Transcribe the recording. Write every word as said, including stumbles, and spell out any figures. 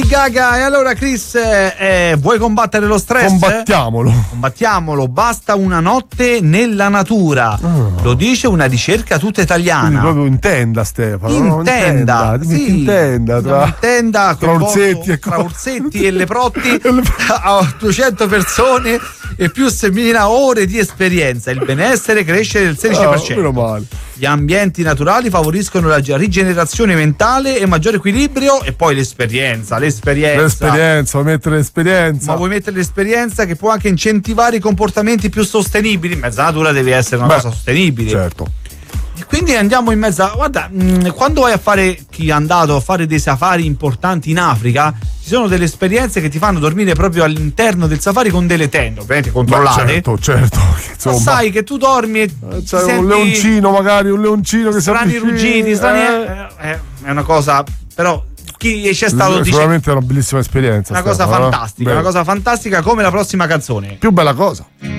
Gaga. E allora Chris, eh, vuoi combattere lo stress? Combattiamolo. Combattiamolo, basta una notte nella natura. Oh. Lo dice una ricerca tutta italiana. Quindi proprio in tenda, Stefano. In no? tenda, in tenda, sì. in tenda tra, in tenda tra Orsetti e, tra Orsetti e Leprotti a duecento persone e più semina ore di esperienza. Il benessere cresce del sedici per cento. Oh, meno male. Gli ambienti naturali favoriscono la rigenerazione mentale e maggiore equilibrio. E poi l'esperienza, l'esperienza. L'esperienza, vuoi mettere l'esperienza? Ma vuoi mettere l'esperienza che può anche incentivare i comportamenti più sostenibili. In mezza natura deve essere una Beh, cosa sostenibile. Certo. E quindi andiamo in mezzo a, guarda, mh, quando vai a fare, chi è andato a fare dei safari importanti in Africa, ci sono delle esperienze che ti fanno dormire proprio all'interno del safari con delle tende, ovviamente controllate. Beh, certo, certo. Insomma. Ma sai che tu dormi e c'è un senti leoncino, magari un leoncino che strani si ruggiti, strani eh. Eh, è una cosa, però chi c'è stato dice sicuramente è una bellissima esperienza. Una cosa Stefano, fantastica, eh? una cosa fantastica come la prossima canzone. Più bella cosa.